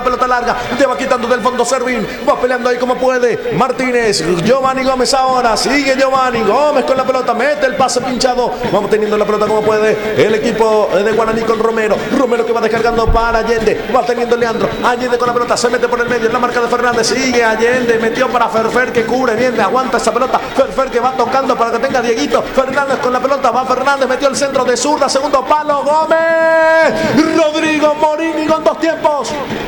la pelota larga, te va quitando del fondo Servín, va peleando ahí como puede, Martínez, Giovanni Gómez ahora, sigue Giovanni Gómez con la pelota, mete el pase pinchado, vamos teniendo la pelota como puede, el equipo de Guaraní con Romero que va descargando para Allende, va teniendo Leandro, Allende con la pelota, se mete por el medio, en la marca de Fernández, sigue Allende, metió para Ferfer que cubre bien, aguanta esa pelota, Ferfer que va tocando para que tenga Dieguito, Fernández con la pelota, va Fernández, metió el centro de zurda, segundo palo, Gómez, Rodrigo Morini con dos tiempos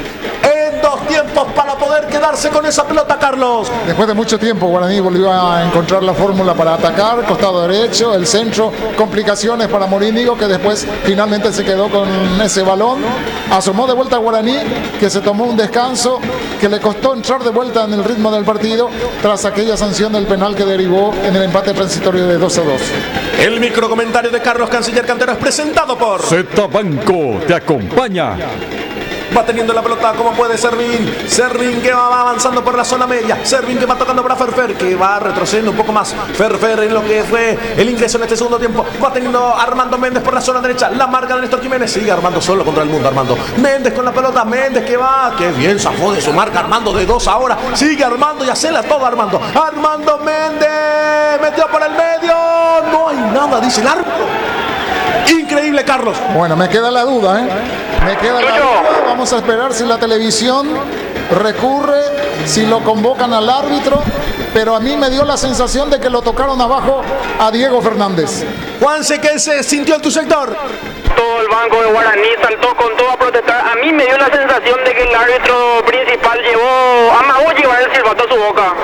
para poder quedarse con esa pelota, Carlos. Después de mucho tiempo Guaraní volvió a encontrar la fórmula para atacar, costado derecho, el centro, complicaciones para Morínigo, que después finalmente se quedó con ese balón, asomó de vuelta a Guaraní, que se tomó un descanso, que le costó entrar de vuelta en el ritmo del partido, tras aquella sanción del penal que derivó en el empate transitorio de 2-2. El microcomentario de Carlos Canciller Cantero es presentado por Z Banco, te acompaña. Va teniendo la pelota como puede Servín que va avanzando por la zona media, Servín que va tocando para Ferfer, que va retrocediendo un poco más, Ferfer en lo que fue el ingreso en este segundo tiempo, va teniendo Armando Méndez por la zona derecha, la marca de Néstor Jiménez, sigue Armando solo contra el mundo, Armando Méndez con la pelota, Méndez que va, que bien zafó de su marca Armando de 2 ahora, sigue Armando y hacela todo Armando Méndez, metió por el medio, no hay nada, dice el árbitro. Increíble, Carlos. Bueno, me queda la duda, me queda la duda. Vamos a esperar si la televisión recurre, si lo convocan al árbitro, pero a mí me dio la sensación de que lo tocaron abajo a Diego Fernández. Juanse, ¿qué se sintió en tu sector? Todo el banco de Guaraní saltó con todo a protestar. A mí me dio la sensación de que el árbitro principal amagó llevar el silbato a su boca.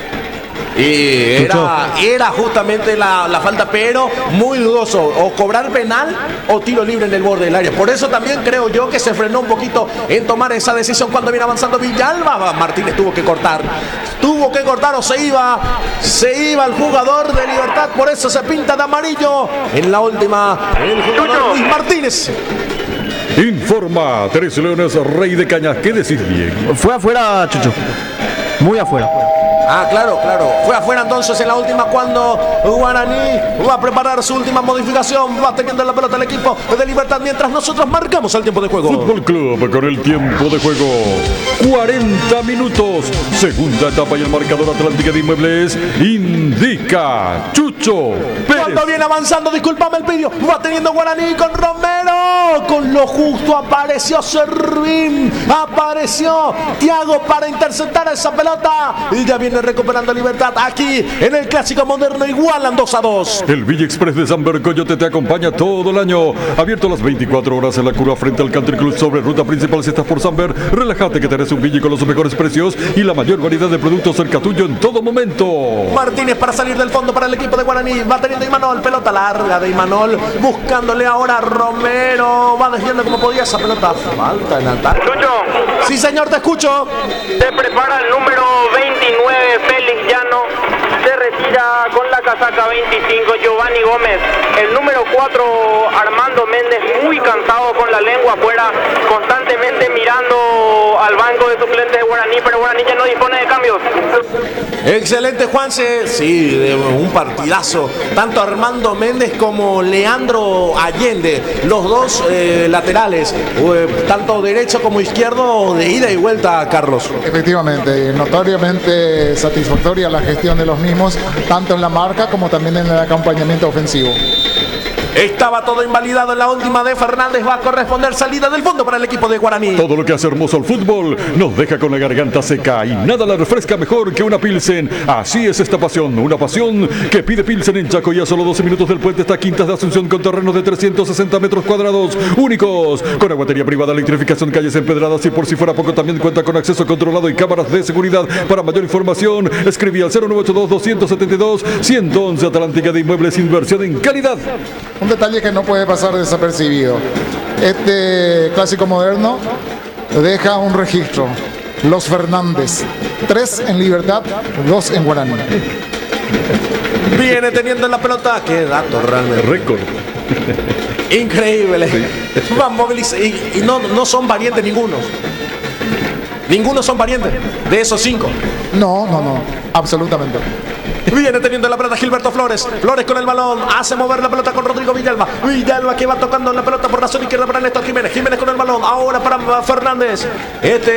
Y era justamente la falta, pero muy dudoso, o cobrar penal o tiro libre en el borde del área. Por eso también creo yo que se frenó un poquito en tomar esa decisión cuando viene avanzando Villalba. Martínez tuvo que cortar o se iba el jugador de Libertad, por eso se pinta de amarillo en la última el jugador Luis Martínez. Informa 13 Leones, Rey de Cañas. ¿Qué decir bien? Fue afuera, Chucho, muy afuera. Ah, claro. Fue afuera entonces en la última cuando Guaraní va a preparar su última modificación. Va teniendo la pelota el equipo de Libertad mientras nosotros marcamos el tiempo de juego. Fútbol Club con el tiempo de juego. 40 minutos. Segunda etapa y el marcador Atlántica de Inmuebles indica Chucho Pérez. Cuando viene avanzando, discúlpame el pidio, va teniendo Guaraní con Romero. Con lo justo apareció Servín. Apareció Thiago para interceptar esa pelota. Y ya viene recuperando Libertad aquí en el Clásico Moderno, igualan 2-2. El Villa Express de San Bercoyote te acompaña todo el año, abierto las 24 horas en la curva frente al Country Club sobre ruta principal. Si estás por San Ber, relájate que tenés un Villa con los mejores precios y la mayor variedad de productos cerca tuyo en todo momento. Martínez para salir del fondo para el equipo de Guaraní, va teniendo Imanol, pelota larga de Imanol, buscándole ahora a Romero, va desviando como podía esa pelota, falta en ataque. Chucho. Sí, señor, te escucho. Se prepara el número 29, Félix Llano. Se retira con la casaca 25, Giovanni Gómez. El número 4, Armando Méndez, muy cansado con la lengua afuera, constantemente mirando al banco de suplentes de Guaraní, pero Guaraní ya no dispone de cambios. Excelente, Juanse. Sí, de un partidazo. Tanto Armando Méndez como Leandro Allende, los dos laterales, tanto derecho como izquierdo, de ida y vuelta, Carlos. Efectivamente, notoriamente satisfactoria la gestión de los mismos, tanto en la marca como también en el acompañamiento ofensivo. Estaba todo invalidado en la última de Fernández. Va a corresponder salida del fondo para el equipo de Guaraní. Todo lo que hace hermoso el fútbol nos deja con la garganta seca y nada la refresca mejor que una Pilsen. Así es esta pasión, una pasión que pide Pilsen en Chaco. Y a solo 12 minutos del puente está Quintas de Asunción con terrenos de 360 metros cuadrados únicos, con aguatería privada, electrificación, calles empedradas y por si fuera poco también cuenta con acceso controlado y cámaras de seguridad. Para mayor información escribí al 0982-272-111. Atlántica de Inmuebles, inversión en calidad. Un detalle que no puede pasar desapercibido. Este Clásico Moderno deja un registro. Los Fernández, 3 en Libertad, 2 en Guaraní. Viene teniendo la pelota. Qué dato realmente. Récord. Increíble. Sí. Van movilizando. Y no son variantes ninguno. Ninguno son variantes de esos 5. No, absolutamente. Viene teniendo la pelota Gilberto Flores. Flores con el balón. Hace mover la pelota con Rodrigo Villalba. Villalba que va tocando la pelota por la zona izquierda para Néstor Jiménez. Jiménez con el balón. Ahora para Fernández.